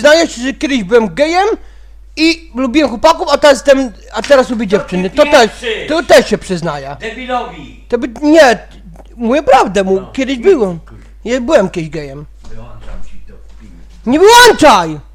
przyznaję się, że kiedyś byłem gejem i lubiłem chłopaków, a teraz lubię dziewczyny. To też się przyznaję. Debilowi! Nie, mówię prawdę, kiedyś byłem. Ja byłem kiedyś gejem. Wyłączam ci to w filmie. Nie wyłączaj!